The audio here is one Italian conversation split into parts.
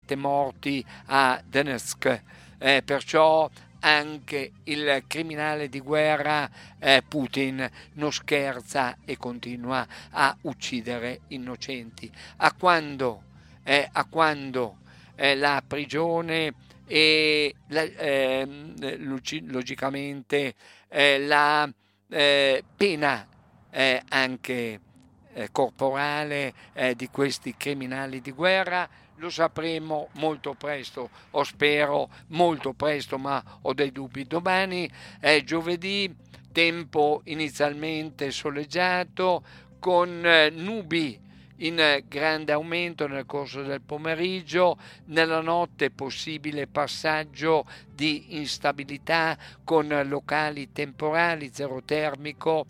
7 morti a Donetsk. Perciò anche il criminale di guerra Putin non scherza e continua a uccidere innocenti. A quando? La prigione e logicamente la pena anche corporale di questi criminali di guerra lo sapremo molto presto, o spero molto presto, ma ho dei dubbi. Domani è giovedì, tempo inizialmente soleggiato, con nubi in grande aumento nel corso del pomeriggio, nella notte possibile passaggio di instabilità con locali temporali, zero termico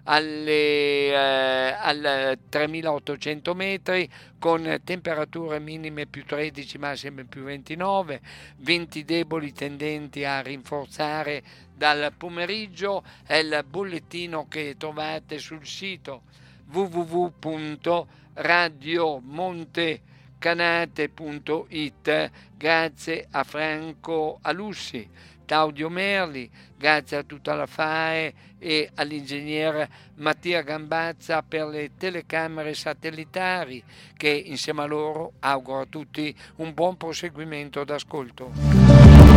al 3800 metri, con temperature minime più 13, massime più 29, venti deboli tendenti a rinforzare dal pomeriggio. È il bollettino che trovate sul sito www.radiomontecanate.it. Grazie a Franco Alussi, Claudio Merli, grazie a tutta la FAE e all'ingegner Mattia Gambazza per le telecamere satellitari, che insieme a loro auguro a tutti un buon proseguimento d'ascolto.